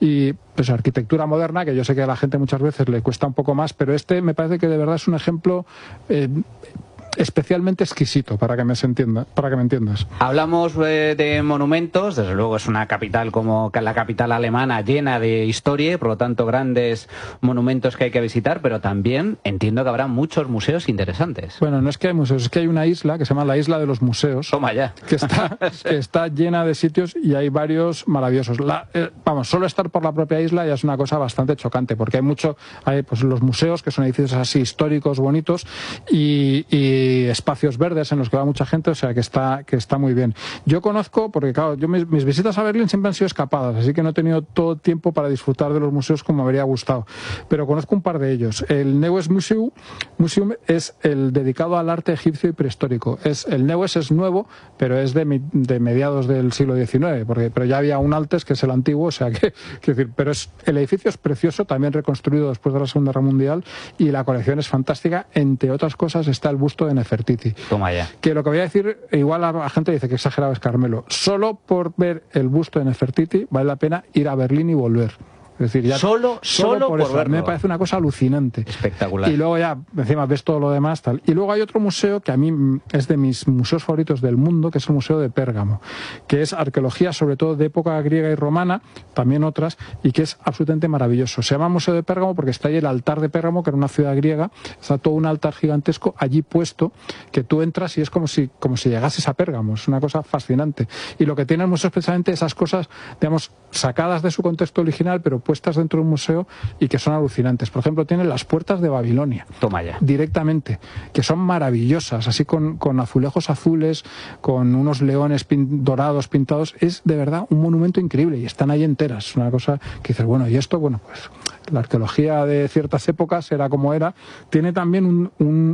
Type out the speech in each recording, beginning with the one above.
y pues arquitectura moderna, que yo sé que a la gente muchas veces le cuesta un poco más, pero este me parece que de verdad es un ejemplo especialmente exquisito, para que me entiendas. Hablamos de monumentos, desde luego es una capital como la capital alemana llena de historia y por lo tanto grandes monumentos que hay que visitar, pero también entiendo que habrá muchos museos interesantes. Bueno, no es que hay museos, es que hay una isla que se llama la Isla de los Museos. Toma ya. Que está llena de sitios y hay varios maravillosos. Solo estar por la propia isla ya es una cosa bastante chocante, porque hay pues los museos, que son edificios así históricos, bonitos, y espacios verdes en los que va mucha gente, o sea que está muy bien. Yo conozco, porque claro, mis visitas a Berlín siempre han sido escapadas, así que no he tenido todo tiempo para disfrutar de los museos como me habría gustado, pero conozco un par de ellos. El Neues Museum es el dedicado al arte egipcio y prehistórico. El Neues es nuevo, pero es de mediados del siglo XIX, pero ya había un Altes que es el antiguo, o sea que pero el edificio es precioso, también reconstruido después de la Segunda Guerra Mundial, y la colección es fantástica. Entre otras cosas está el busto de Nefertiti. Toma ya. Que lo que voy a decir, igual la gente dice que exagerado es Carmelo. Solo por ver el busto de Nefertiti vale la pena ir a Berlín y volver. Es decir, ya solo por eso verlo. me parece una cosa alucinante. Espectacular. Y luego ya, encima ves todo lo demás, tal. Y luego hay otro museo que a mí es de mis museos favoritos del mundo, que es el Museo de Pérgamo, que es arqueología sobre todo de época griega y romana, también otras, y que es absolutamente maravilloso. Se llama Museo de Pérgamo porque está ahí el altar de Pérgamo, que era una ciudad griega, está todo un altar gigantesco allí puesto, que tú entras y es como si llegases a Pérgamo. Es una cosa fascinante. Y lo que tiene el museo es precisamente esas cosas, digamos, sacadas de su contexto original, pero puestas dentro de un museo y que son alucinantes. Por ejemplo, tiene las puertas de Babilonia. Toma ya. Directamente, que son maravillosas, así con azulejos azules, con unos leones dorados pintados. Es de verdad un monumento increíble y están ahí enteras. Es una cosa que dices, bueno, y esto, bueno, pues la arqueología de ciertas épocas era como era. Tiene también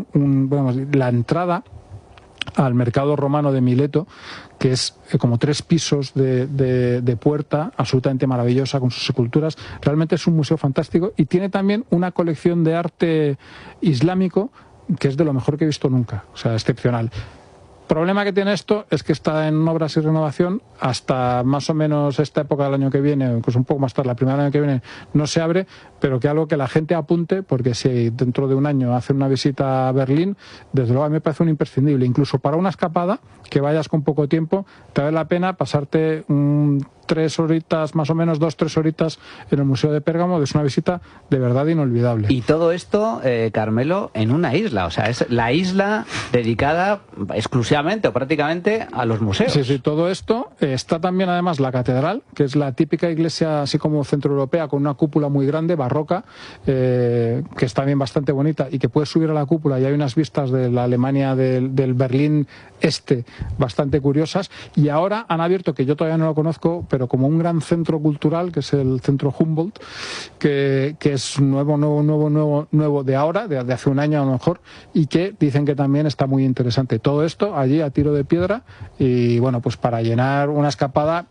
la entrada al mercado romano de Mileto, que es como 3 pisos de puerta, absolutamente maravillosa, con sus esculturas. Realmente es un museo fantástico y tiene también una colección de arte islámico que es de lo mejor que he visto nunca, o sea, excepcional. El problema que tiene esto es que está en obras y renovación hasta más o menos esta época del año que viene, o incluso un poco más tarde, la primera del año que viene, no se abre, pero que algo que la gente apunte, porque si dentro de un año hacen una visita a Berlín, desde luego a mí me parece un imprescindible. Incluso para una escapada, que vayas con poco tiempo, te vale la pena pasarte 3 horitas, más o menos 2-3 horitas en el Museo de Pérgamo. Es una visita de verdad inolvidable. Y todo esto, Carmelo, en una isla, o sea, es la isla dedicada exclusivamente o prácticamente a los museos. Sí, todo esto. Está también además la catedral, que es la típica iglesia así como centroeuropea, con una cúpula muy grande, barroca, que es también bastante bonita y que puedes subir a la cúpula y hay unas vistas de la Alemania del Berlín Este bastante curiosas. Y ahora han abierto, que yo todavía no lo conozco, pero como un gran centro cultural, que es el Centro Humboldt, que es nuevo de ahora, de hace un año a lo mejor, y que dicen que también está muy interesante. Todo esto allí a tiro de piedra y bueno, pues para llenar una escapada,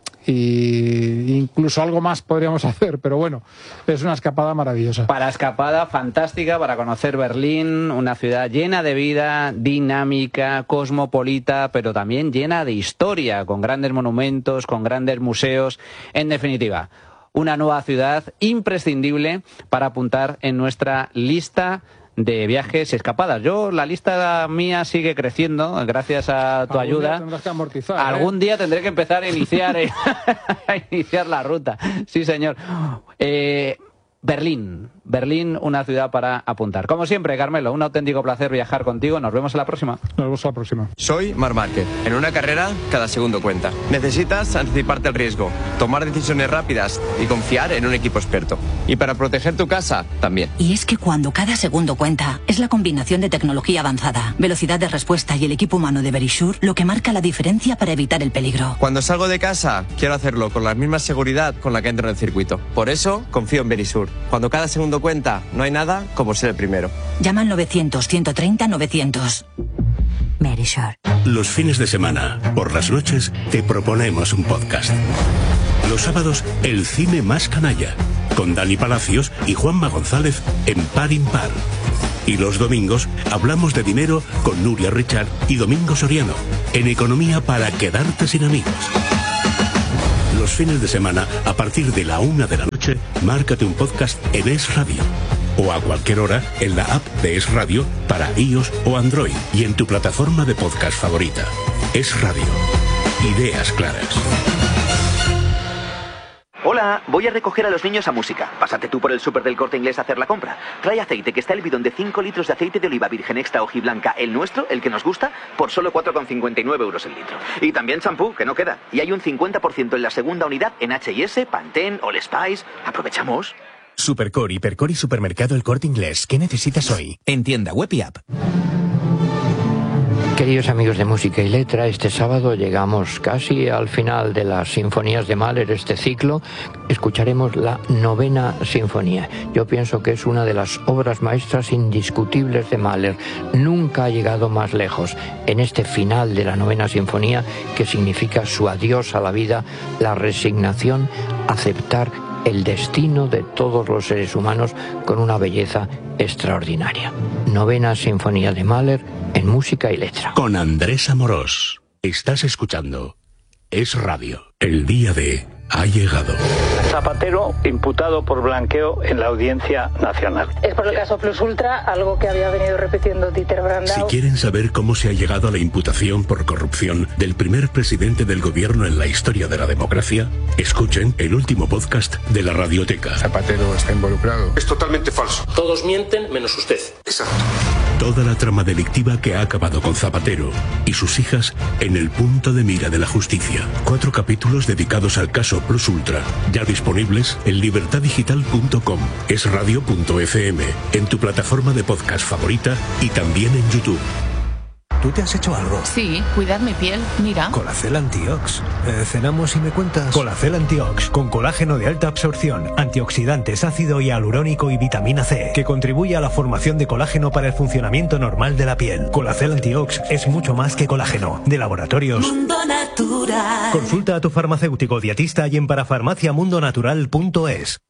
y incluso algo más podríamos hacer, pero bueno, es una escapada maravillosa. Para escapada fantástica, para conocer Berlín, una ciudad llena de vida, dinámica, cosmopolita, pero también llena de historia, con grandes monumentos, con grandes museos. En definitiva, una nueva ciudad imprescindible para apuntar en nuestra lista de viajes y escapadas. La lista mía sigue creciendo gracias a tu ayuda. Tendrás que amortizar, Algún día tendré que empezar a iniciar la ruta. Sí, señor. Berlín, una ciudad para apuntar. Como siempre, Carmelo, un auténtico placer viajar contigo. Nos vemos en la próxima. Nos vemos la próxima. Soy Marc Márquez. En una carrera, cada segundo cuenta. Necesitas anticiparte al riesgo, tomar decisiones rápidas y confiar en un equipo experto. Y para proteger tu casa, también. Y es que cuando cada segundo cuenta, es la combinación de tecnología avanzada, velocidad de respuesta y el equipo humano de Verisure lo que marca la diferencia para evitar el peligro. Cuando salgo de casa, quiero hacerlo con la misma seguridad con la que entro en el circuito. Por eso, confío en Verisure. Cuando cada segundo cuenta, no hay nada como ser el primero. Llama al 900-130-900. Verisure. Los fines de semana, por las noches, te proponemos un podcast. Los sábados, el cine más canalla, con Dani Palacios y Juanma González en Par Impar. Y los domingos, hablamos de dinero con Nuria Richard y Domingo Soriano, en Economía para quedarte sin amigos. Los fines de semana, a partir de la 1 de la noche, noche, márcate un podcast en Es Radio. O a cualquier hora en la app de Es Radio para iOS o Android y en tu plataforma de podcast favorita. Es Radio. Ideas claras. Hola, voy a recoger a los niños a música. Pásate tú por el súper del Corte Inglés a hacer la compra. Trae aceite, que está el bidón de 5 litros de aceite de oliva virgen extra hojiblanca, el nuestro, el que nos gusta, por solo 4,59 euros el litro. Y también champú, que no queda. Y hay un 50% en la segunda unidad en H&S, Pantene, All Spice. Aprovechamos. Supercore, Hipercore y Supermercado El Corte Inglés. ¿Qué necesitas hoy? En tienda web y app. Queridos amigos de Música y Letra, este sábado llegamos casi al final de las sinfonías de Mahler, este ciclo. Escucharemos la 9ª Sinfonía. Yo pienso que es una de las obras maestras indiscutibles de Mahler. Nunca ha llegado más lejos. En este final de la 9ª Sinfonía, que significa su adiós a la vida, la resignación, aceptar el destino de todos los seres humanos con una belleza extraordinaria. 9ª Sinfonía de Mahler en Música y Letra. Con Andrés Amorós. Estás escuchando Es Radio. El día de ha llegado. Zapatero imputado por blanqueo en la Audiencia Nacional. Es por el caso Plus Ultra, algo que había venido repitiendo Dieter Brandau. Si quieren saber cómo se ha llegado a la imputación por corrupción del primer presidente del gobierno en la historia de la democracia, escuchen el último podcast de la Radioteca. Zapatero está involucrado. Es totalmente falso. Todos mienten menos usted. Exacto. Toda la trama delictiva que ha acabado con Zapatero y sus hijas en el punto de mira de la justicia. 4 capítulos dedicados al caso Plus Ultra, ya disponibles en libertaddigital.com, esradio.fm, en tu plataforma de podcast favorita y también en YouTube. ¿Tú te has hecho algo? Sí, cuidar mi piel, mira. Colacel Antiox. Cenamos y me cuentas. Colacel Antiox, con colágeno de alta absorción, antioxidantes, ácido hialurónico y vitamina C, que contribuye a la formación de colágeno para el funcionamiento normal de la piel. Colacel Antiox es mucho más que colágeno. De Laboratorios Mundo Natural. Consulta a tu farmacéutico dietista y en parafarmaciamundonatural.es.